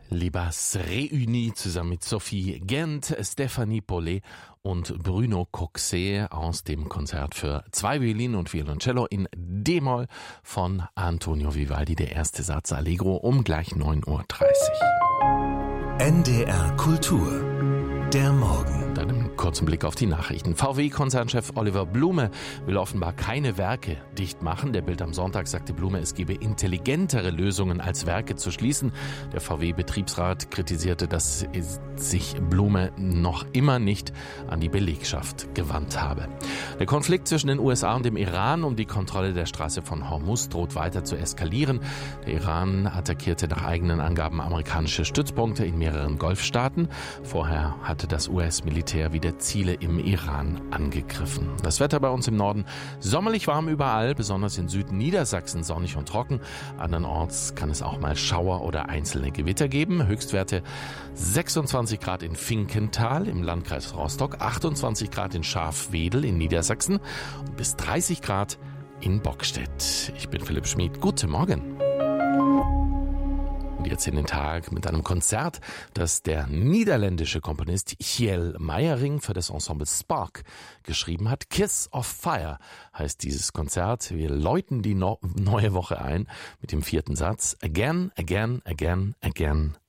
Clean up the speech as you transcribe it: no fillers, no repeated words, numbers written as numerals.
Libas Réunis zusammen mit Sophie Gent, Stéphanie Paulet und Bruno Coxet aus dem Konzert für 2 Violinen und Violoncello in D-Moll von Antonio Vivaldi, der erste Satz Allegro um gleich 9:30 Uhr. NDR Kultur, der Morgen. Dann einen kurzen Blick auf die Nachrichten. VW-Konzernchef Oliver Blume will offenbar keine Werke dicht machen. Der Bild am Sonntag sagte Blume, es gebe intelligentere Lösungen als Werke zu schließen. Der VW-Betriebsrat kritisierte, dass sich Blume noch immer nicht an die Belegschaft gewandt habe. Der Konflikt zwischen den USA und dem Iran um die Kontrolle der Straße von Hormuz droht weiter zu eskalieren. Der Iran attackierte nach eigenen Angaben amerikanische Stützpunkte in mehreren Golfstaaten. Vorher hatte das US-Militär wieder Ziele im Iran angegriffen. Das Wetter bei uns im Norden sommerlich warm überall, besonders in Süden Niedersachsen sonnig und trocken. Andernorts kann es auch mal Schauer oder einzelne Gewitter geben. Höchstwerte 26 Grad in Finkenthal im Landkreis Rostock, 28 Grad in Scharfwedel in Niedersachsen und bis 30 Grad in Bockstedt. Ich bin Philipp Schmid. Guten Morgen. Und jetzt in den Tag mit einem Konzert, das der niederländische Komponist Kjell Meyering für das Ensemble Spark geschrieben hat. Kiss of Fire heißt dieses Konzert. Wir läuten die neue Woche ein mit dem 4. Satz. Again, again, again, again,